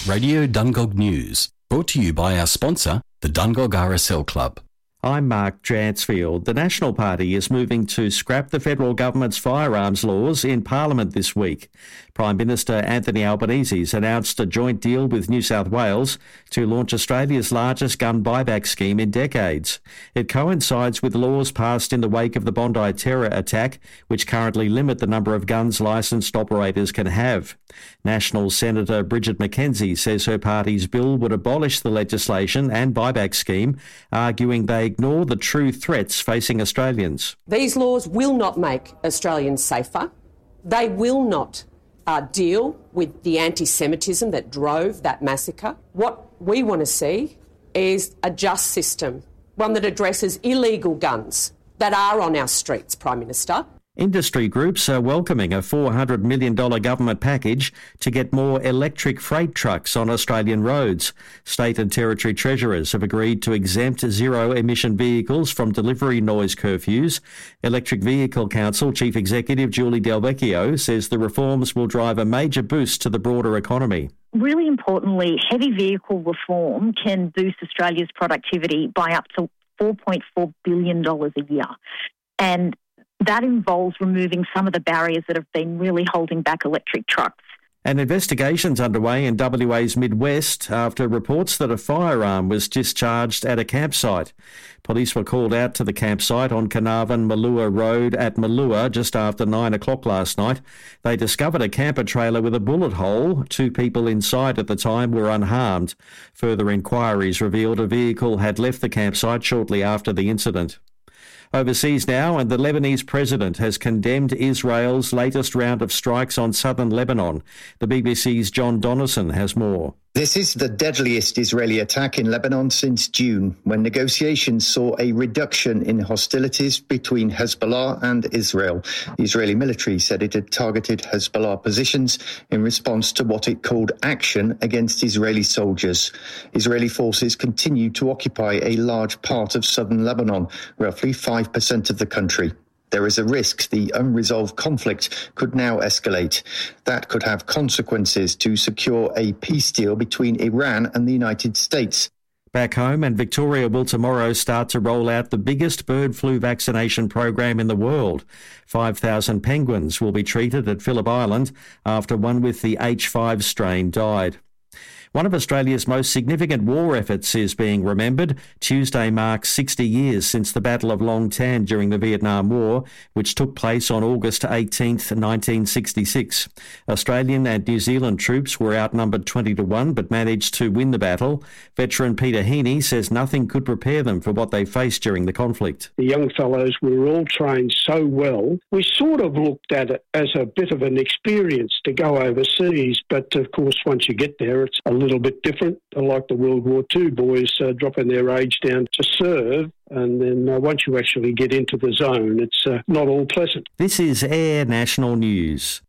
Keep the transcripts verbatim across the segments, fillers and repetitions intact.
Radio Dungog News, brought to you by our sponsor, the Dungog R S L Club. I'm Mark Dransfield. The National Party is moving to scrap the federal government's firearms laws in Parliament this week. Prime Minister Anthony Albanese has announced a joint deal with New South Wales to launch Australia's largest gun buyback scheme in decades. It coincides with laws passed in the wake of the Bondi terror attack, which currently limit the number of guns licensed operators can have. National Senator Bridget McKenzie says her party's bill would abolish the legislation and buyback scheme, arguing they ignore the true threats facing Australians. These laws will not make Australians safer. They will not uh, deal with the anti-Semitism that drove that massacre. What we want to see is a just system, one that addresses illegal guns that are on our streets, Prime Minister. Industry groups are welcoming a four hundred million dollars government package to get more electric freight trucks on Australian roads. State and Territory Treasurers have agreed to exempt zero-emission vehicles from delivery noise curfews. Electric Vehicle Council Chief Executive Julie Delvecchio says the reforms will drive a major boost to the broader economy. Really importantly, heavy vehicle reform can boost Australia's productivity by up to four point four billion dollars a year. And that involves removing some of the barriers that have been really holding back electric trucks. An investigation's underway in W A's Midwest after reports that a firearm was discharged at a campsite. Police were called out to the campsite on Carnarvon-Malua Road at Malua just after nine o'clock last night. They discovered a camper trailer with a bullet hole. Two people inside at the time were unharmed. Further inquiries revealed a vehicle had left the campsite shortly after the incident. Overseas now, and the Lebanese president has condemned Israel's latest round of strikes on southern Lebanon. The B B C's John Donnison has more. This is the deadliest Israeli attack in Lebanon since June, when negotiations saw a reduction in hostilities between Hezbollah and Israel. The Israeli military said it had targeted Hezbollah positions in response to what it called action against Israeli soldiers. Israeli forces continue to occupy a large part of southern Lebanon, roughly five percent of the country. There is a risk the unresolved conflict could now escalate. That could have consequences to secure a peace deal between Iran and the United States. Back home, and Victoria will tomorrow start to roll out the biggest bird flu vaccination program in the world. five thousand penguins will be treated at Phillip Island after one with the H five strain died. One of Australia's most significant war efforts is being remembered. Tuesday marks sixty years since the Battle of Long Tan during the Vietnam War, which took place on August eighteenth, nineteen sixty-six. Australian and New Zealand troops were outnumbered twenty to one but managed to win the battle. Veteran Peter Heaney says nothing could prepare them for what they faced during the conflict. The young fellows were all trained so well. We sort of looked at it as a bit of an experience to go overseas, but of course once you get there it's a little bit different, like the World War Two boys uh, dropping their age down to serve, and then uh, once you actually get into the zone, it's uh, not all pleasant. This is Air National News.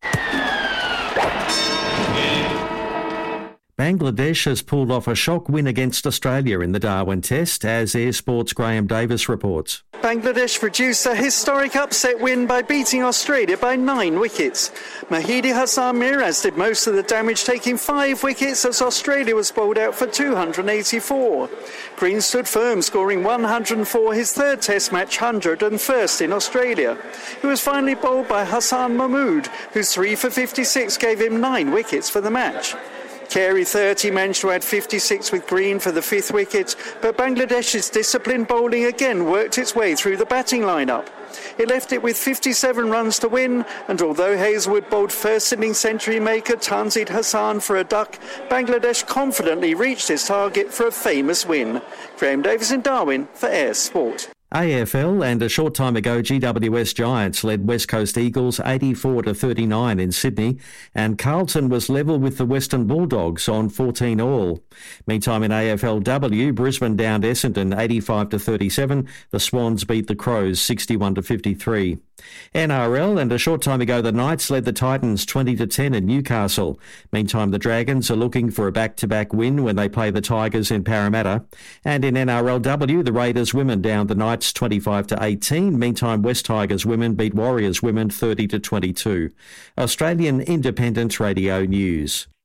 Bangladesh has pulled off a shock win against Australia in the Darwin Test, as Air Sport's Graham Davis reports. Bangladesh produced a historic upset win by beating Australia by nine wickets. Mahidi Hassan Miraz did most of the damage, taking five wickets as Australia was bowled out for two hundred eighty-four. Green stood firm, scoring one hundred four, his third Test match, one hundred first in Australia. He was finally bowled by Hassan Mahmood, whose three for fifty-six gave him nine wickets for the match. Carey thirty managed to add fifty-six with Green for the fifth wicket, but Bangladesh's disciplined bowling again worked its way through the batting lineup. It left it with fifty-seven runs to win, and although Hazlewood bowled first inning century maker Tanzid Hassan for a duck, Bangladesh confidently reached its target for a famous win. Graham Davis in Darwin for Air Sport. A F L, and a short time ago G W S Giants led West Coast Eagles eighty-four to thirty-nine in Sydney, and Carlton was level with the Western Bulldogs on fourteen all. Meantime in A F L W, Brisbane downed Essendon eighty-five to thirty-seven. The Swans beat the Crows sixty-one to fifty-three. N R L, and a short time ago the Knights led the Titans twenty to ten in Newcastle. Meantime the Dragons are looking for a back-to-back win when they play the Tigers in Parramatta. And in N R L W, the Raiders women downed the Knights twenty-five to eighteen. Meantime West Tigers women beat Warriors women thirty to twenty-two. Australian Independent Radio News.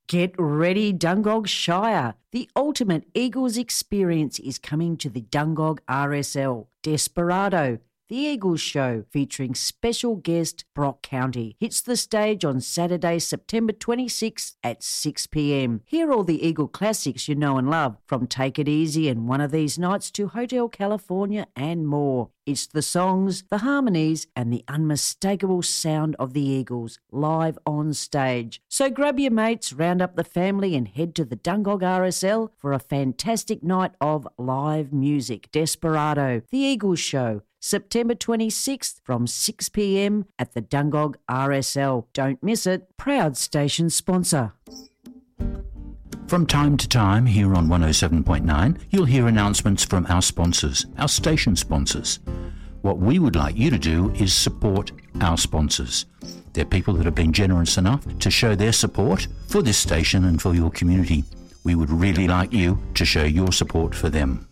Get ready, Dungog Shire. The ultimate Eagles experience is coming to the Dungog R S L. Desperado, the Eagles show featuring special guest Brock County, hits the stage on Saturday, September twenty-sixth at six p m. Hear all the Eagle classics you know and love, from Take It Easy and One of These Nights to Hotel California and more. It's the songs, the harmonies and the unmistakable sound of the Eagles live on stage. So grab your mates, round up the family and head to the Dungog R S L for a fantastic night of live music. Desperado, the Eagles show, September twenty-sixth from six p m at the Dungog R S L. Don't miss it. Proud station sponsor. From time to time here on one oh seven point nine, you'll hear announcements from our sponsors, our station sponsors. What we would like you to do is support our sponsors. They're people that have been generous enough to show their support for this station and for your community. We would really like you to show your support for them.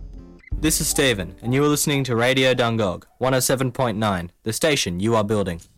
This is Stephen, and you are listening to Radio Dungog, one oh seven point nine, the station you are building.